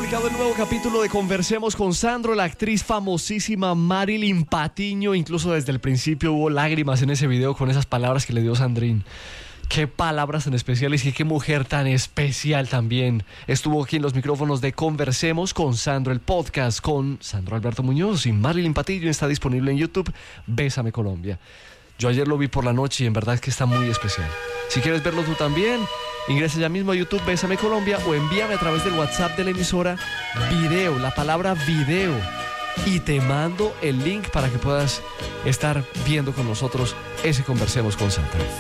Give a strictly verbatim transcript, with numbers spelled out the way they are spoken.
publicado el nuevo capítulo de Conversemos con Sandro, la actriz famosísima Marilyn Patiño. Incluso desde el principio hubo lágrimas en ese video con esas palabras que le dio Sandrín. Qué palabras tan especiales y qué mujer tan especial también. Estuvo aquí en los micrófonos de Conversemos con Sandro, el podcast con Sandro Alberto Muñoz y Marilyn Patiño. Está disponible en YouTube. Bésame Colombia. Yo ayer lo vi por la noche y en verdad es que está muy especial. Si quieres verlo tú también, ingresa ya mismo a YouTube Bésame Colombia o envíame a través del WhatsApp de la emisora video, la palabra video, y te mando el link para que puedas estar viendo con nosotros ese Conversemos con Sandro.